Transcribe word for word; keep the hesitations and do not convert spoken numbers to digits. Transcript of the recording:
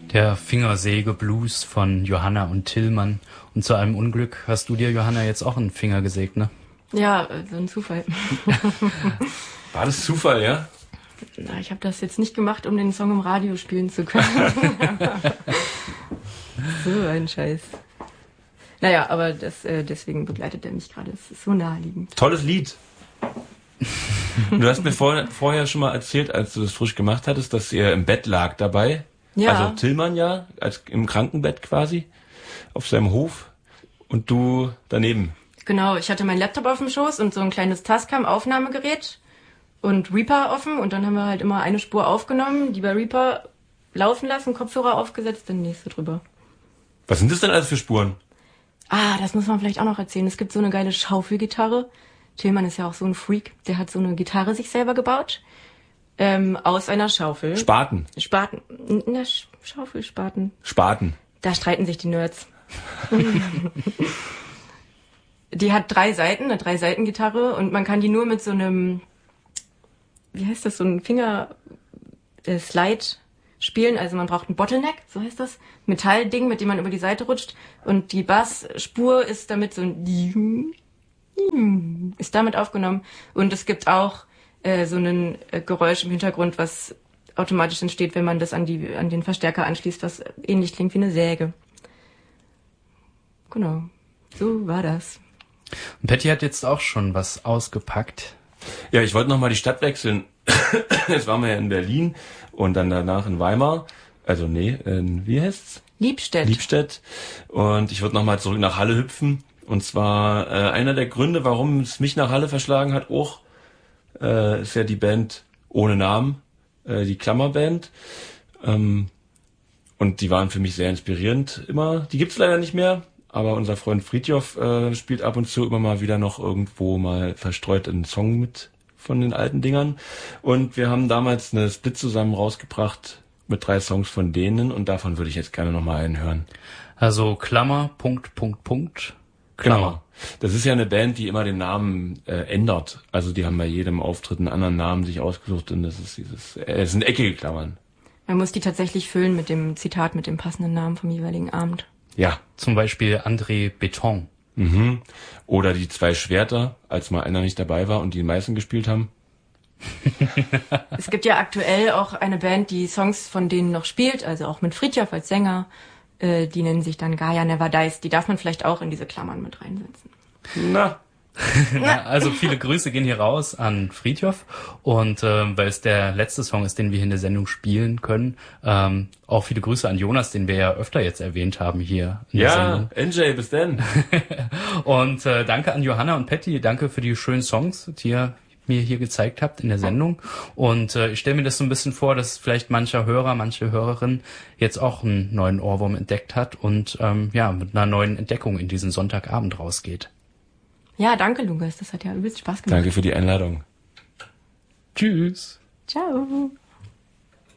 Der Fingersäge-Blues von Johanna und Tillmann. Und zu einem Unglück hast du dir, Johanna, jetzt auch einen Finger gesägt, ne? Ja, so ein Zufall. War das Zufall, ja? Na, ich habe das jetzt nicht gemacht, um den Song im Radio spielen zu können. So ein Scheiß. Naja, aber das, äh, deswegen begleitet er mich gerade. Das ist so naheliegend. Tolles Lied. Du hast mir vor, vorher schon mal erzählt, als du das frisch gemacht hattest, dass ihr im Bett lag dabei. Ja. Also Tillmann ja, als im Krankenbett quasi, auf seinem Hof und du daneben. Genau, ich hatte meinen Laptop auf dem Schoß und so ein kleines Tascam-Aufnahmegerät und Reaper offen und dann haben wir halt immer eine Spur aufgenommen, die bei Reaper laufen lassen, Kopfhörer aufgesetzt, dann nächste drüber. Was sind das denn alles für Spuren? Ah, das muss man vielleicht auch noch erzählen. Es gibt so eine geile Schaufelgitarre. Tillmann ist ja auch so ein Freak. Der hat so eine Gitarre sich selber gebaut. Ähm, aus einer Schaufel. Spaten. Spaten. In der Sch- Schaufel, Spaten. Spaten. Da streiten sich die Nerds. Die hat drei Seiten, eine Drei-Seiten-Gitarre und man kann die nur mit so einem, wie heißt das, so ein Finger äh, Slide spielen. Also man braucht einen Bottleneck, so heißt das. Metallding, mit dem man über die Seite rutscht. Und die Bassspur ist damit so ein ist damit aufgenommen. Und es gibt auch äh, so ein äh, Geräusch im Hintergrund, was automatisch entsteht, wenn man das an die an den Verstärker anschließt, was ähnlich klingt wie eine Säge. Genau. So war das. Und Patty hat jetzt auch schon was ausgepackt. Ja, ich wollte nochmal die Stadt wechseln. Jetzt waren wir ja in Berlin und dann danach in Weimar. Also nee, in, wie heißt's? Liebstedt. Liebstedt. Und ich würde nochmal zurück nach Halle hüpfen. Und zwar äh, einer der Gründe, warum es mich nach Halle verschlagen hat, auch äh, ist ja die Band ohne Namen, äh, die Klammerband. Ähm, und die waren für mich sehr inspirierend immer. Die gibt's leider nicht mehr. Aber unser Freund Fridtjof äh, spielt ab und zu immer mal wieder noch irgendwo mal verstreut einen Song mit von den alten Dingern. Und wir haben damals eine Split zusammen rausgebracht mit drei Songs von denen und davon würde ich jetzt gerne nochmal einen hören. Also Klammer, Punkt, Punkt, Punkt. Klammer. Genau. Das ist ja eine Band, die immer den Namen äh, ändert. Also die haben bei jedem Auftritt einen anderen Namen sich ausgesucht und das ist dieses, äh, es sind eckige Klammern. Man muss die tatsächlich füllen mit dem Zitat, mit dem passenden Namen vom jeweiligen Abend. Ja. Zum Beispiel André Beton. Mhm. Oder die zwei Schwerter, als mal einer nicht dabei war und die meisten gespielt haben. Es gibt ja aktuell auch eine Band, die Songs von denen noch spielt, also auch mit Fridtjof als Sänger. Äh, die nennen sich dann Gaia Never Dies. Die darf man vielleicht auch in diese Klammern mit reinsetzen. Na. Na, also viele Grüße gehen hier raus an Fridtjof und ähm, weil es der letzte Song ist, den wir hier in der Sendung spielen können, ähm, auch viele Grüße an Jonas, den wir ja öfter jetzt erwähnt haben hier in der Sendung. Ja, N J, bis denn. Und äh, danke an Johanna und Patty, danke für die schönen Songs, die ihr mir hier gezeigt habt in der Sendung. Und äh, ich stelle mir das so ein bisschen vor, dass vielleicht mancher Hörer, manche Hörerin jetzt auch einen neuen Ohrwurm entdeckt hat und ähm, ja mit einer neuen Entdeckung in diesen Sonntagabend rausgeht. Ja, danke, Lukas. Das hat ja übelst Spaß gemacht. Danke für die Einladung. Tschüss. Ciao.